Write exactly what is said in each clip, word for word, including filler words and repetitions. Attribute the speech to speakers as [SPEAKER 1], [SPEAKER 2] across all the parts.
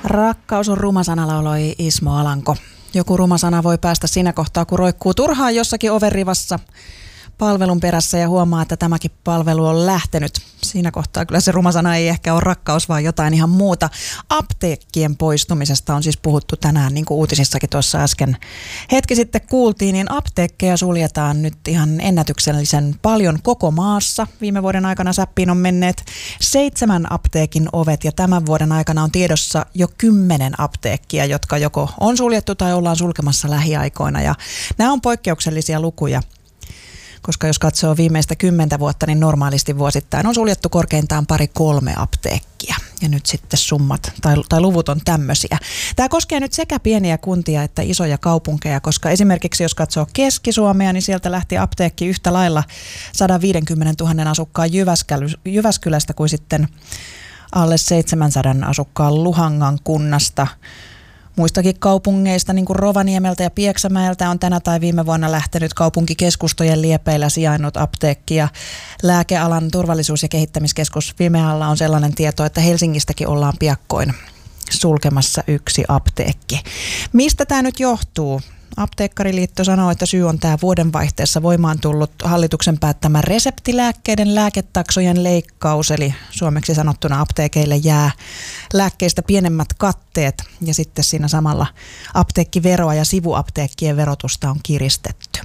[SPEAKER 1] Rakkaus on ruma sana, lauloi Ismo Alanko. Joku ruma sana voi päästä siinä kohtaa, kun roikkuu turhaan jossakin overrivassa palvelun perässä ja huomaa, että tämäkin palvelu on lähtenyt. Siinä kohtaa kyllä se ruma sana ei ehkä ole rakkaus, vaan jotain ihan muuta. Apteekkien poistumisesta on siis puhuttu tänään, niin kuin uutisissakin tuossa äsken hetki sitten kuultiin, niin apteekkeja suljetaan nyt ihan ennätyksellisen paljon koko maassa. Viime vuoden aikana säppiin on menneet seitsemän apteekin ovet ja tämän vuoden aikana on tiedossa jo kymmenen apteekkia, jotka joko on suljettu tai ollaan sulkemassa lähiaikoina. Ja nämä on poikkeuksellisia lukuja. Koska jos katsoo viimeistä kymmentä vuotta, niin normaalisti vuosittain on suljettu korkeintaan pari kolme apteekkia. Ja nyt sitten summat tai, tai luvut on tämmöisiä. Tämä koskee nyt sekä pieniä kuntia että isoja kaupunkeja, koska esimerkiksi jos katsoo Keski-Suomea, niin sieltä lähti apteekki yhtä lailla sata viisikymmentätuhatta asukkaan Jyväskylästä kuin sitten alle seitsemänsataa asukkaan Luhangan kunnasta. Muistakin kaupungeista, niin kuin Rovaniemeltä ja Pieksämäeltä, on tänä tai viime vuonna lähtenyt kaupunkikeskustojen liepeillä sijainnut apteekki. Ja lääkealan turvallisuus- ja kehittämiskeskus Fimealla on sellainen tieto, että Helsingistäkin ollaan piakkoin sulkemassa yksi apteekki. Mistä tämä nyt johtuu? Apteekkariliitto sanoo, että syy on tämä vuodenvaihteessa voimaan tullut hallituksen päättämä reseptilääkkeiden lääketaksojen leikkaus, eli suomeksi sanottuna apteekeille jää lääkkeistä pienemmät katteet ja sitten siinä samalla apteekkiveroa ja sivuapteekkien verotusta on kiristetty.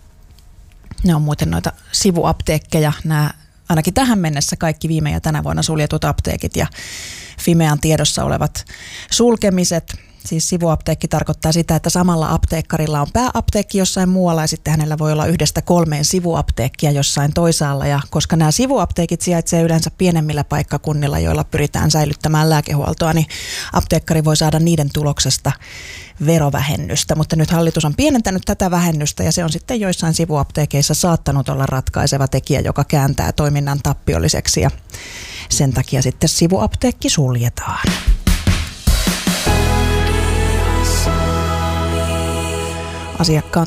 [SPEAKER 1] Ne on muuten noita sivuapteekkeja, nämä ainakin tähän mennessä kaikki viime ja tänä vuonna suljetut apteekit ja Fimean tiedossa olevat sulkemiset. Siis sivuapteekki tarkoittaa sitä, että samalla apteekkarilla on pääapteekki jossain muualla ja sitten hänellä voi olla yhdestä kolmeen sivuapteekkia jossain toisaalla. Ja koska nämä sivuapteekit sijaitsee yleensä pienemmillä paikkakunnilla, joilla pyritään säilyttämään lääkehuoltoa, niin apteekkari voi saada niiden tuloksesta verovähennystä. Mutta nyt hallitus on pienentänyt tätä vähennystä ja se on sitten joissain sivuapteekeissa saattanut olla ratkaiseva tekijä, joka kääntää toiminnan tappiolliseksi ja sen takia sitten sivuapteekki suljetaan. Asiakkaan